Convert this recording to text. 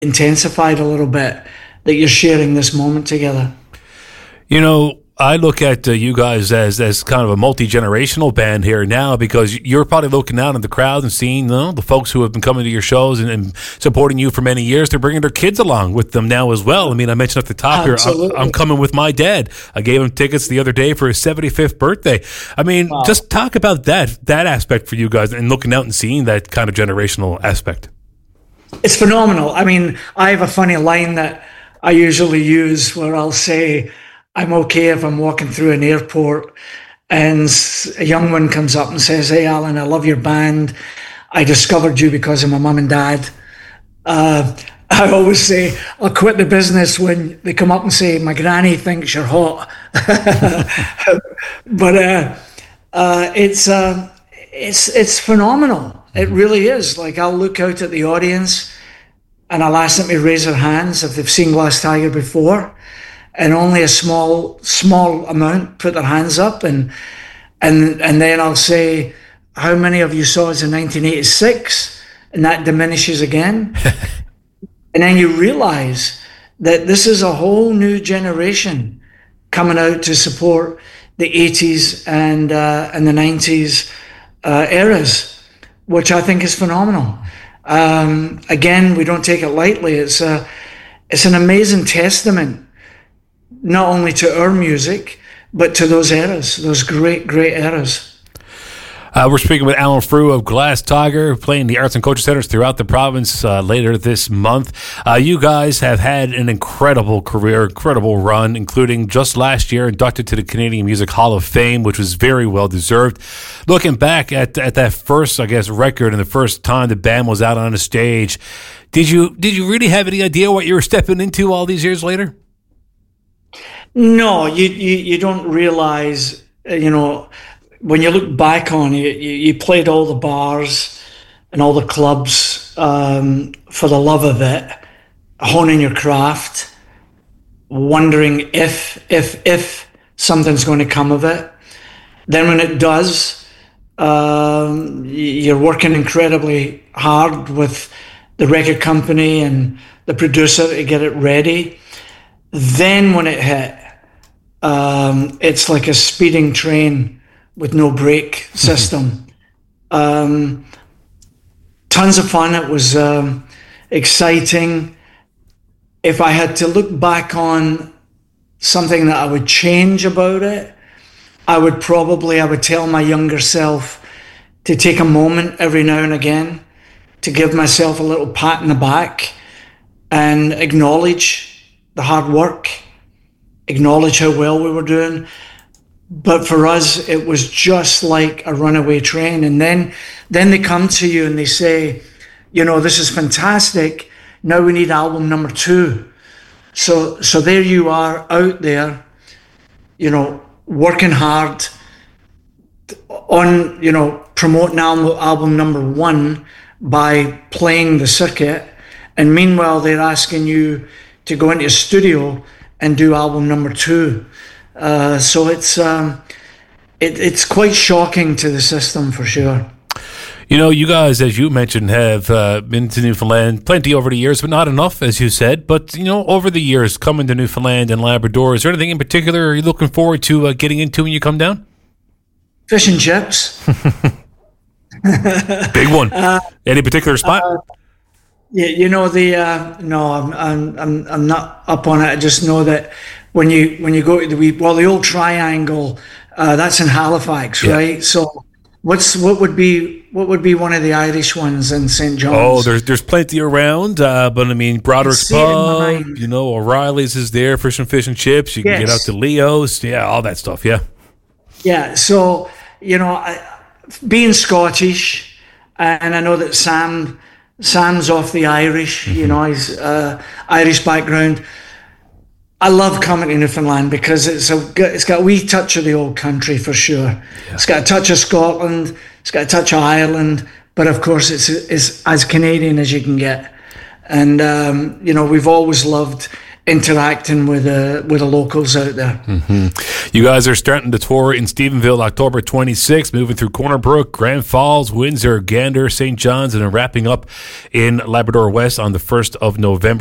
intensified a little bit that you're sharing this moment together. I look at you guys as kind of a multi-generational band here now, because you're probably looking out at the crowd and seeing the folks who have been coming to your shows and supporting you for many years. They're bringing their kids along with them now as well. I mean, I mentioned at the top Absolutely. here, I'm coming with my dad. I gave him tickets the other day for his 75th birthday. I mean, Wow. Just talk about that aspect for you guys and looking out and seeing that kind of generational aspect. It's phenomenal. I mean, I have a funny line that I usually use where I'll say, I'm okay if I'm walking through an airport and a young one comes up and says, "Hey, Alan, I love your band. I discovered you because of my mum and dad." I always say, I'll quit the business when they come up and say, "My granny thinks you're hot." But it's phenomenal. It really is. Like, I'll look out at the audience and I'll ask them to raise their hands if they've seen Glass Tiger before, and only a small amount put their hands up, and then I'll say, "How many of you saw us in 1986?" And that diminishes again. And then you realize that this is a whole new generation coming out to support the 80s and the 90s eras, which I think is phenomenal. Again, we don't take it lightly. It's an amazing testament, not only to our music, but to those eras, those great eras. We're speaking with Alan Frew of Glass Tiger, playing the arts and culture centers throughout the province later this month. You guys have had an incredible career, incredible run, including just last year inducted to the Canadian Music Hall of Fame, which was very well deserved. Looking back at that first, I guess, record and the first time the band was out on a stage, did you really have any idea what you were stepping into all these years later? No, you don't realize, when you look back on it, you played all the bars and all the clubs for the love of it, honing your craft, wondering if something's going to come of it. Then when it does, you're working incredibly hard with the record company and the producer to get it ready. Then when it hit, it's like a speeding train with no brake system. Tons of fun. It was exciting. If I had to look back on something that I would change about it, I would tell my younger self to take a moment every now and again to give myself a little pat in the back and acknowledge the hard work, acknowledge how well we were doing. But for us, it was just like a runaway train. And then they come to you and they say, this is fantastic. Now we need album number 2. So there you are out there, working hard on, promoting album number 1 by playing the circuit. And meanwhile, they're asking you to go into a studio and do album number 2. So it's quite shocking to the system, for sure. You guys, as you mentioned, have been to Newfoundland plenty over the years, but not enough, as you said. But, over the years, coming to Newfoundland and Labrador, is there anything in particular you're looking forward to getting into when you come down? Fish and chips. Big one. Any particular spot? No, I'm not up on it. I just know that when you go to the old Triangle, that's in Halifax, yeah. Right? So what would be one of the Irish ones in St. John's? Oh, there's plenty around, but I mean Broderick's Pub, O'Reilly's is there for some fish and chips. You can get out to Leo's, all that stuff, yeah. Yeah, so being Scottish, and I know that Sam's off the Irish, he's Irish background. I love coming to Newfoundland because it's got a wee touch of the old country, for sure. Yeah. It's got a touch of Scotland, it's got a touch of Ireland, but of course it's as Canadian as you can get. And we've always loved interacting with the locals out there. You guys are starting the tour in Stephenville October 26th, moving through Corner Brook, Grand Falls, Windsor, Gander, St. John's, and then wrapping up in Labrador West on the 1st of November.